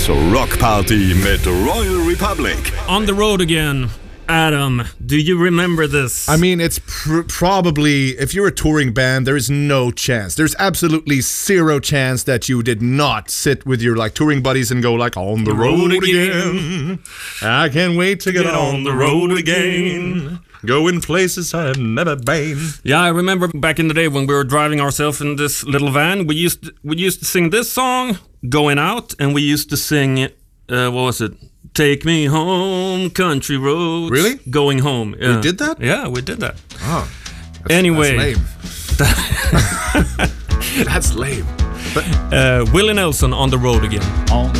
Riks Rockparty med Royal Republic. On the road again. Adam, do you remember this? I mean, it's probably, if you're a touring band, there is no chance. There's absolutely zero chance that you did not sit with your touring buddies and go on the road again. I can't wait to get on the road again. Going places I've never been. Yeah, I remember back in the day when we were driving ourselves in this little van. We used to sing this song, Going Out, and we used to sing, what was it? Take me home, country roads. Really? Going home. Yeah. We did that? Yeah, we did that. Oh. Anyway. That's lame. That's lame. But Willie Nelson, On the Road Again. On